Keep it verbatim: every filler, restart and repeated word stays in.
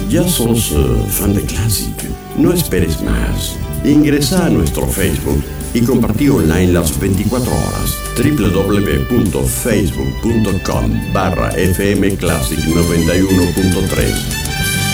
¿Ya sos uh, fan de Classic? No esperes más. Ingresa a nuestro Facebook y compartí online las veinticuatro horas. doble u doble u doble u punto facebook punto com barra fm classic noventa y uno punto tres.